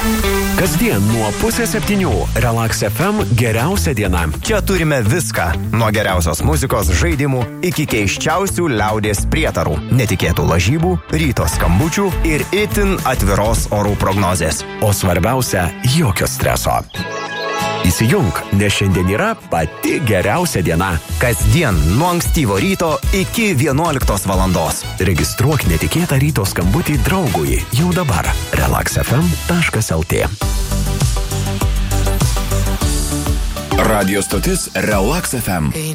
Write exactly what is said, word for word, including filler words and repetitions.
Kasdien nuo pusės septynių Relax F M geriausia diena. Čia turime viską. Nuo geriausios muzikos, žaidimų iki keiščiausių liaudės prietarų, netikėtų lažybų, ryto skambučių ir itin atviros orų prognozės. O svarbiausia, jokio streso. Įsijunk, nes šiandien yra pati geriausia diena. Kasdien nuo ankstyvo ryto iki vienuoliktos valandos. Registruok netikėtą ryto skambutį draugui jau dabar. relax f m taškas l t. Radio stotis Relax F M.